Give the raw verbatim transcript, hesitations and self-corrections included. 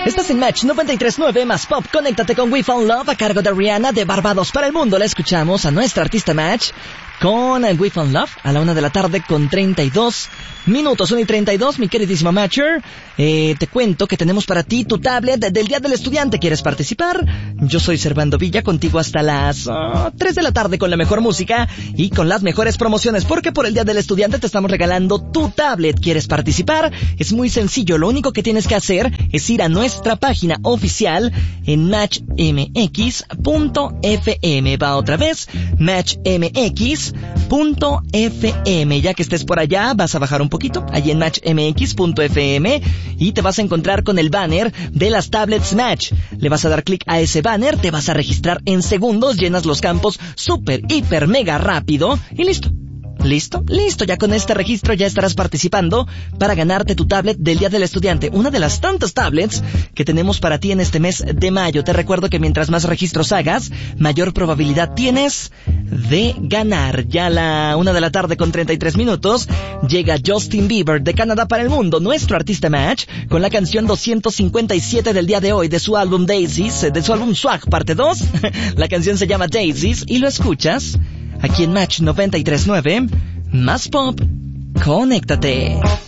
Estás en Match noventa y tres punto nueve más Pop. Conéctate con We Found Love a cargo de Rihanna de Barbados para el mundo. La escuchamos a nuestra artista Match con We Found Love a la una de la tarde con treinta y dos minutos. una y treinta y dos, mi queridísimo Matcher. Eh, te cuento que tenemos para ti tu tablet del Día del Estudiante. ¿Quieres participar? Yo soy Servando Villa, contigo hasta las uh, tres de la tarde con la mejor música y con las mejores promociones, porque por el Día del Estudiante te estamos regalando tu tablet. ¿Quieres participar? Es muy sencillo, lo único que tienes que hacer es ir a nuestra página oficial en match m x punto f m. Va otra vez, match m x punto f m. Ya que estés por allá, vas a bajar un poquito, allí en match m x punto f m, y te vas a encontrar con el banner de las tablets Match. Le vas a dar clic a ese banner, te vas a registrar en segundos, llenas los campos súper, hiper, mega rápido y listo. ¿Listo? Listo, ya con este registro ya estarás participando para ganarte tu tablet del Día del Estudiante, una de las tantas tablets que tenemos para ti en este mes de mayo. Te recuerdo que mientras más registros hagas, mayor probabilidad tienes de ganar. Ya a la una de la tarde con treinta y tres minutos llega Justin Bieber de Canadá para el mundo, nuestro artista Match, con la canción doscientos cincuenta y siete del día de hoy de su álbum Daisies, de su álbum Swag parte dos. La canción se llama Daisies y lo escuchas aquí en Match noventa y tres punto nueve, más Pop. Conéctate.